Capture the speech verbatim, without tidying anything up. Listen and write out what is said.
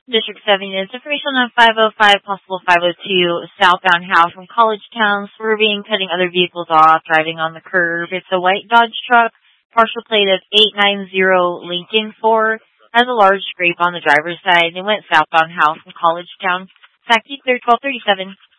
District seven is information on five oh five, possible five oh two, southbound Howe from College Town, swerving, cutting other vehicles off, driving on the curb. It's a white Dodge truck, partial plate of eight nine zero Lincoln four, has a large scrape on the driver's side. It went southbound Howe from College Town. Taxi clear twelve thirty-seven.